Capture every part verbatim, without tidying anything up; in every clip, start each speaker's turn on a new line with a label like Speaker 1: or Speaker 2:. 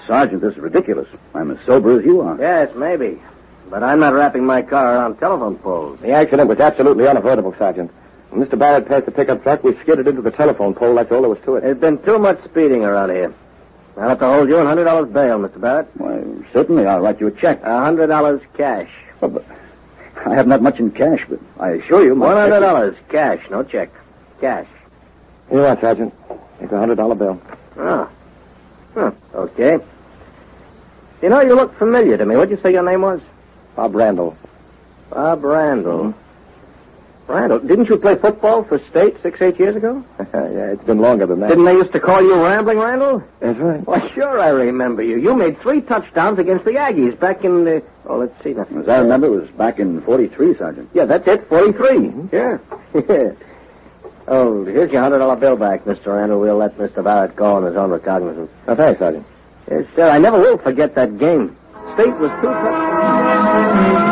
Speaker 1: Sergeant, this is ridiculous. I'm as sober as you are.
Speaker 2: Yes, maybe. But I'm not wrapping my car around telephone poles.
Speaker 3: The accident was absolutely unavoidable, Sergeant. When Mister Barrett passed the pickup truck, we skidded into the telephone pole. That's all there was to it.
Speaker 2: There's been too much speeding around here. I'll have to hold you on one hundred dollars bail, Mister Barrett.
Speaker 1: Why, certainly. I'll write you a check.
Speaker 2: one hundred dollars cash.
Speaker 1: Oh, but I have not much in cash, but I assure you...
Speaker 2: one hundred dollars cash, no check. Cash.
Speaker 3: Here you are, Sergeant. It's a one hundred dollar bill.
Speaker 2: Oh. Huh. Okay. You know, you look familiar to me. What'd you say your name was?
Speaker 3: Bob Randall.
Speaker 2: Bob Randall. Randall, didn't you play football for State six, eight years ago?
Speaker 3: Yeah, it's been longer than that.
Speaker 2: Didn't they used to call you Rambling Randall?
Speaker 3: That's right.
Speaker 2: Well, sure, I remember you. You made three touchdowns against the Aggies back in the... Oh, let's see. That's
Speaker 1: As I remember, it was back in forty-three, Sergeant.
Speaker 2: Yeah, that's it, forty-three. Mm-hmm. Yeah. Oh, here's your one hundred dollar bill back, Mister Randall. We'll let Mister Barrett go on his own recognizance.
Speaker 3: Oh, thanks, Sergeant.
Speaker 2: Yes, sir. I never will forget that game. State was two touchdowns.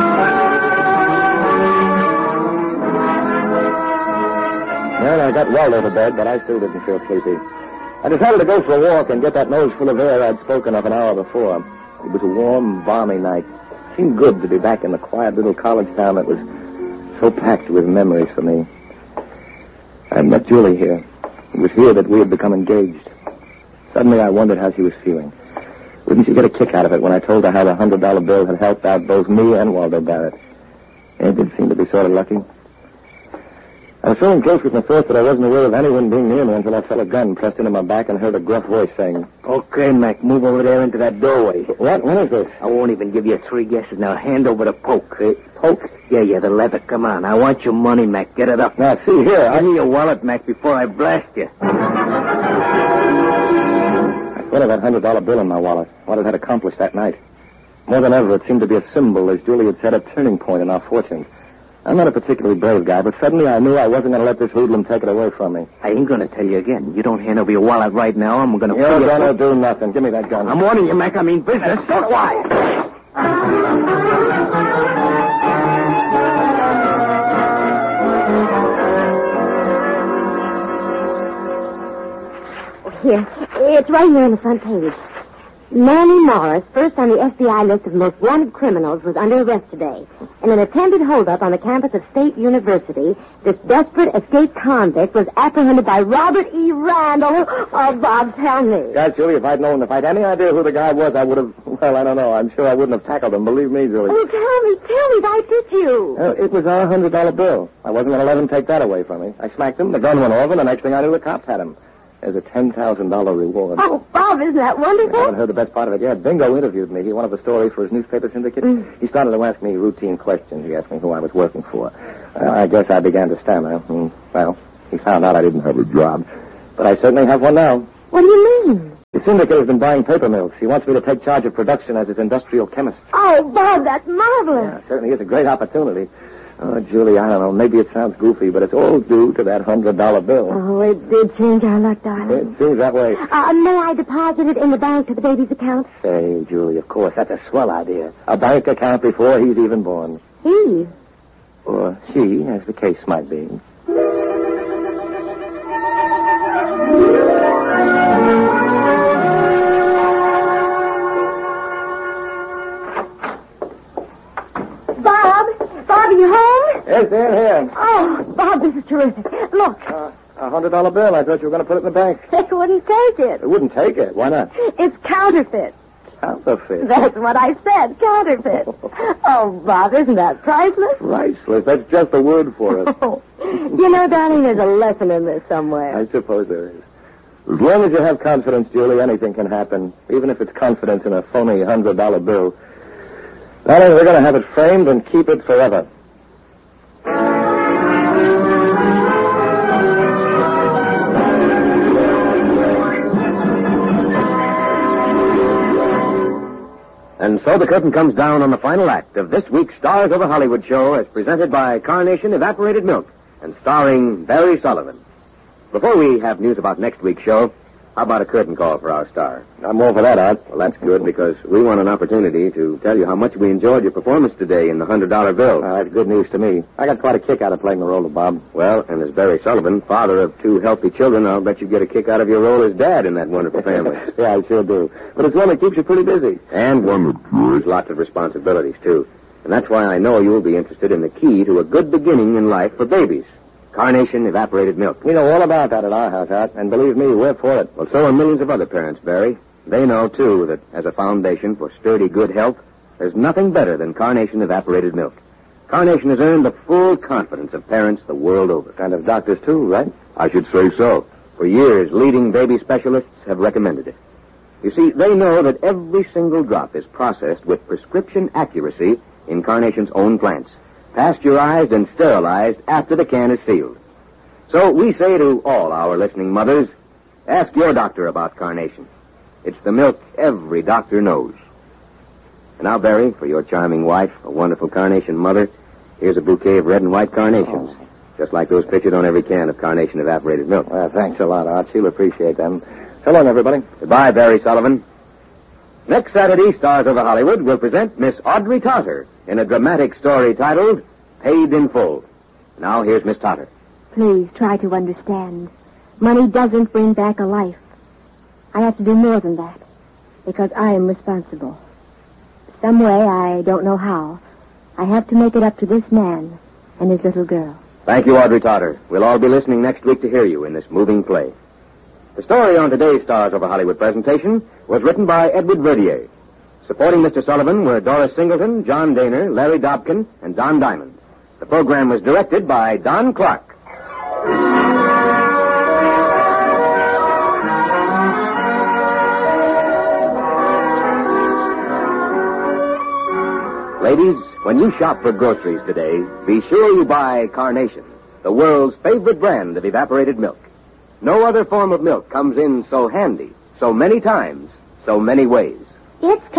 Speaker 3: Well, I got well out of bed, but I still didn't feel sleepy. I decided to go for a walk and get that nose full of air I'd spoken of an hour before. It was a warm, balmy night. It seemed good to be back in the quiet little college town that was so packed with memories for me. I met Julie here. It was here that we had become engaged. Suddenly I wondered how she was feeling. Wouldn't she get a kick out of it when I told her how the one hundred dollar bill had helped out both me and Waldo Barrett? It did seem to be sort of lucky. I was so enclosed with my thoughts that I wasn't aware of anyone being near me until I felt a gun pressed into my back and heard a gruff voice saying,
Speaker 2: Okay, Mac, move over there into that doorway.
Speaker 3: What? What is this?
Speaker 2: I won't even give you three guesses. Now, hand over the poke.
Speaker 3: The poke?
Speaker 2: Yeah, yeah, the leather. Come on. I want your money, Mac. Get it up.
Speaker 3: Now, see here.
Speaker 2: Give me your wallet, Mac, before I blast you.
Speaker 3: I thought of that one hundred dollar bill in my wallet. What it had accomplished that night. More than ever, it seemed to be a symbol, as Julie had said, a turning point in our fortunes. I'm not a particularly brave guy, but suddenly I knew I wasn't going to let this hoodlum take it away from me.
Speaker 2: I ain't going to tell you again. You don't hand over your wallet right now, I'm going to...
Speaker 3: You're going to do nothing. Give me that gun.
Speaker 2: I'm warning you, Mac. I mean business. So do I.
Speaker 4: Here. It's right here on the front page. Manny Morris, first on the F B I list of most wanted criminals, was under arrest today. In an attempted holdup on the campus of State University, this desperate escaped convict was apprehended by Robert E. Randall. Oh, Bob, tell me.
Speaker 3: Gosh, Julie, if I'd known, if I'd any idea who the guy was, I would have, well, I don't know. I'm sure I wouldn't have tackled him. Believe me, Julie.
Speaker 4: Oh, tell me, tell me, why did you?
Speaker 3: Uh, it was our one hundred dollar bill. I wasn't going to let him take that away from me. I smacked him, the gun went off, and the next thing I knew, the cops had him. There's a ten thousand dollar reward.
Speaker 4: Oh, Bob, isn't that wonderful?
Speaker 3: I haven't heard the best part of it yet. Bingo interviewed me. He wanted the story for his newspaper syndicate. Mm. He started to ask me routine questions. He asked me who I was working for. Well, I guess I began to stammer. And, well, he found out I didn't have a job. But I certainly have one now.
Speaker 4: What do you mean?
Speaker 3: The syndicate has been buying paper mills. He wants me to take charge of production as his industrial chemist.
Speaker 4: Oh, Bob, that's marvelous.
Speaker 3: Yeah, it certainly is a great opportunity. Oh, Julie, I don't know. Maybe it sounds goofy, but it's all due to that one hundred dollar bill.
Speaker 4: Oh, it did change our luck, darling.
Speaker 3: It seems that way.
Speaker 4: Uh, may I deposit it in the bank to the baby's account?
Speaker 3: Say, Julie, of course. That's a swell idea. A bank account before he's even born.
Speaker 4: He?
Speaker 3: Or she, as the case might be.
Speaker 4: Bob, are you home?
Speaker 3: Yes, in here.
Speaker 4: Oh, Bob, this is terrific. Look.
Speaker 3: Uh, a hundred dollar bill. I thought you were going to put it in the bank.
Speaker 4: It wouldn't take it.
Speaker 3: It wouldn't take it. Why not?
Speaker 4: It's counterfeit.
Speaker 3: Counterfeit?
Speaker 4: That's what I said, counterfeit. Oh, Bob, isn't that priceless?
Speaker 3: Priceless. That's just a word for it.
Speaker 4: Oh. You know, darling, there's a lesson in this somewhere.
Speaker 3: I suppose there is. As long as you have confidence, Julie, anything can happen, even if it's confidence in a phony hundred dollar bill. Darling, we're going to have it framed and keep it forever.
Speaker 2: And so the curtain comes down on the final act of this week's Stars of the Hollywood show as presented by Carnation Evaporated Milk and starring Barry Sullivan. Before we have news about next week's show,
Speaker 5: How about a curtain call for our star?
Speaker 3: I'm all for that, Art.
Speaker 5: Well, that's good because we want an opportunity to tell you how much we enjoyed your performance today in the hundred dollar bill.
Speaker 3: Uh, that's good news to me. I got quite a kick out of playing the role of Bob.
Speaker 5: Well, and as Barry Sullivan, father of two healthy children, I'll bet you get a kick out of your role as dad in that wonderful family.
Speaker 3: Yeah, I sure do. But it's one that keeps you pretty busy.
Speaker 5: And one that carries lots of responsibilities, too. And that's why I know you'll be interested in the key to a good beginning in life for babies. Carnation evaporated milk.
Speaker 3: We know all about that at our house, Art, and believe me, we're for it.
Speaker 5: Well, so are millions of other parents, Barry. They know, too, that as a foundation for sturdy good health, there's nothing better than Carnation evaporated milk. Carnation has earned the full confidence of parents the world over.
Speaker 3: And of doctors, too, right?
Speaker 5: I should say so. For years, leading baby specialists have recommended it. You see, they know that every single drop is processed with prescription accuracy in Carnation's own plants, pasteurized and sterilized after the can is sealed. So we say to all our listening mothers, ask your doctor about Carnation. It's the milk every doctor knows. And now, Barry, for your charming wife, a wonderful Carnation mother, here's a bouquet of red and white carnations,
Speaker 3: Oh.
Speaker 5: just like those pictured on every can of Carnation evaporated milk.
Speaker 3: Well, thanks a lot, Art. She'll appreciate them. So long, everybody.
Speaker 5: Goodbye, Barry Sullivan. Next Saturday, Stars Over Hollywood will present Miss Audrey Totter in a dramatic story titled Paid in Full. Now, here's Miss Totter.
Speaker 4: Please try to understand. Money doesn't bring back a life. I have to do more than that, because I am responsible. Some way, I don't know how, I have to make it up to this man and his little girl.
Speaker 5: Thank you, Audrey Totter. We'll all be listening next week to hear you in this moving play. The story on today's Stars Over Hollywood presentation was written by Edward Verdier. Supporting Mister Sullivan were Doris Singleton, John Daner, Larry Dobkin, and Don Diamond. The program was directed by Don Clark. Ladies, when you shop for groceries today, be sure you buy Carnation, the world's favorite brand of evaporated milk. No other form of milk comes in so handy, so many times, so many ways.
Speaker 4: It's